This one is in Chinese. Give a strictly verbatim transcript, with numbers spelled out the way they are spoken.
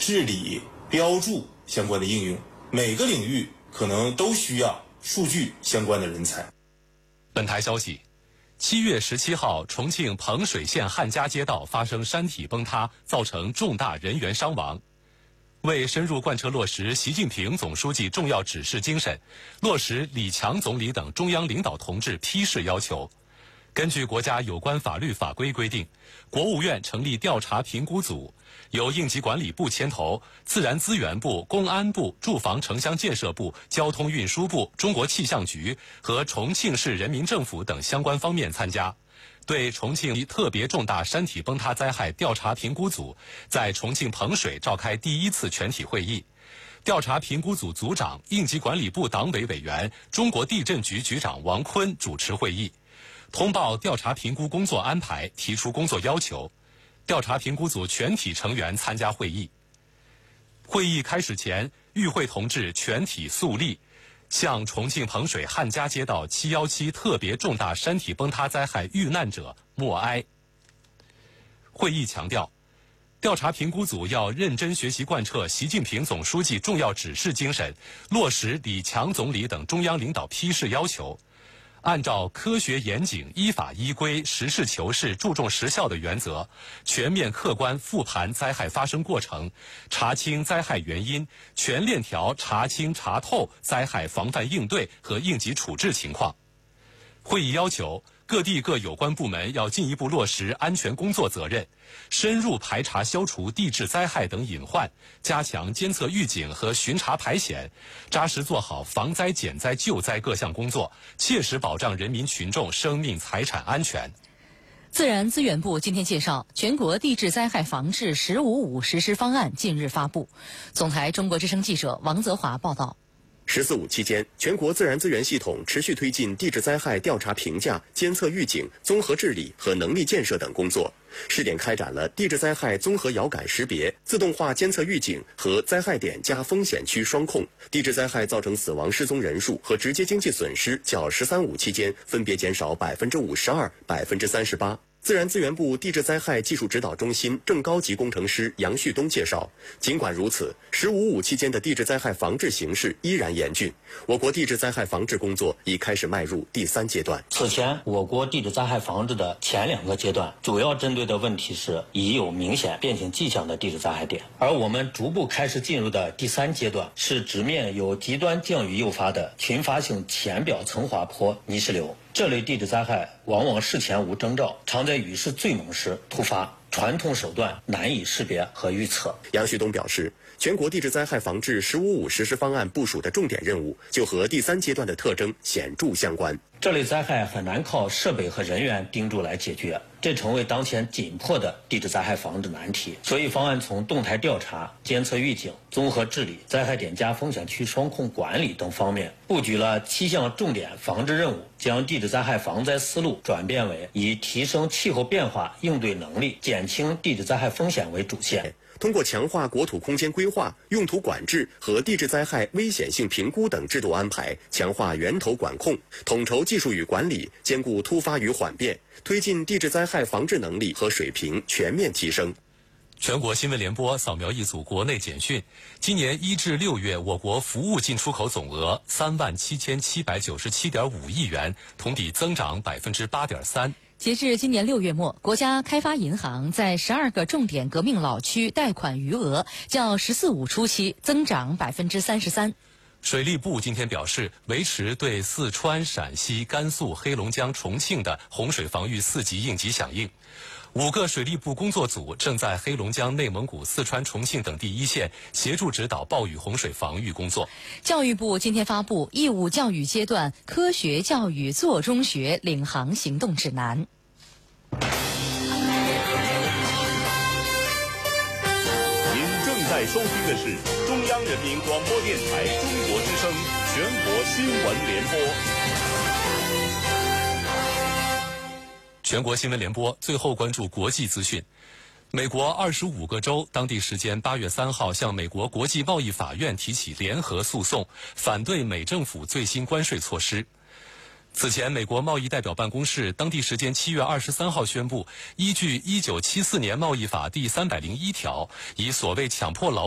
治理、标注相关的应用，每个领域可能都需要数据相关的人才。 本台消息，七月十七号，重庆彭水县汉家街道发生山体崩塌，造成重大人员伤亡。为深入贯彻落实习近平总书记重要指示精神，落实李强总理等中央领导同志批示要求，根据国家有关法律法规规定，国务院成立调查评估组，由应急管理部牵头，自然资源部、公安部、住房城乡建设部、交通运输部、中国气象局和重庆市人民政府等相关方面参加。对重庆特别重大山体崩塌灾害调查评估组在重庆彭水召开第一次全体会议，调查评估组组长、应急管理部党委委员、中国地震局局长王坤主持会议，通报调查评估工作安排，提出工作要求。调查评估组全体成员参加会议。会议开始前，与会同志全体肃立，向重庆彭水汉家街道七一七特别重大山体崩塌灾害遇难者默哀。会议强调，调查评估组要认真学习贯彻习近平总书记重要指示精神，落实李强总理等中央领导批示要求，按照科学严谨、依法依规、实事求是、注重实效的原则，全面客观复盘灾害发生过程，查清灾害原因，全链条查清查透灾害防范应对和应急处置情况。会议要求各地各有关部门要进一步落实安全工作责任，深入排查消除地质灾害等隐患，加强监测预警和巡查排险，扎实做好防灾减灾救灾各项工作，切实保障人民群众生命财产安全。 自然资源部今天介绍，全国地质灾害防治“十五五”实施方案近日发布。总台中国之声记者王泽华报道。 十四五期间，全国自然资源系统持续推进地质灾害调查评价、监测预警、综合治理和能力建设等工作，试点开展了地质灾害综合遥感识别、自动化监测预警和灾害点加风险区双控。地质灾害造成死亡失踪人数和直接经济损失较“十三五”期间分别减少百分之五十二、百分之三十八。自然资源部地质灾害技术指导中心正高级工程师杨旭东介绍，尽管如此，“十五五”期间的地质灾害防治形势依然严峻，我国地质灾害防治工作已开始迈入第三阶段。 此前，我国地质灾害防治的前两个阶段，主要针对的问题是已有明显变形迹象的地质灾害点，而我们逐步开始进入的第三阶段，是直面有极端降雨诱发的群发性浅表层滑坡泥石流。这类地质灾害往往事前无征兆，常在雨势最猛时突发，传统手段难以识别和预测。 杨旭东表示，全国地质灾害防治“十五五”实施方案部署的重点任务，就和第三阶段的特征显著相关。 这类灾害很难靠设备和人员盯住来解决，这成为当前紧迫的地质灾害防治难题。所以方案从动态调查、监测预警、综合治理、灾害点加风险区双控管理等方面，布局了七项重点防治任务，将地质灾害防灾思路转变为以提升气候变化应对能力、减轻地质灾害风险为主线。 通过强化国土空间规划、用途管制和地质灾害危险性评估等制度安排，强化源头管控，统筹技术与管理，兼顾突发与缓变，推进地质灾害防治能力和水平全面提升。 全国新闻联播扫描一组国内简讯：今年一至六月，我国服务进出口总额三万七千七百九十七点五亿元，同比增长百分之八点三。 截至今年六月末，国家开发银行在十二个重点革命老区贷款余额较“十四五”初期增长百分之三十三。 水利部今天表示，维持对四川、陕西、甘肃、黑龙江、重庆的洪水防御四级应急响应。五个水利部工作组正在黑龙江、内蒙古、四川、重庆等第一线协助指导暴雨洪水防御工作。 教育部今天发布义务教育阶段科学教育做中学领航行动指南。 您正在收听的是中央人民广播电台中国之声全国新闻联播。 全国新闻联播最后关注国际资讯。美国二十五个州当地时间八月三号向美国国际贸易法院提起联合诉讼，反对美政府最新关税措施。此前，美国贸易代表办公室当地时间七月二十三号宣布，依据一九七四年贸易法第三百零一条，以所谓强迫劳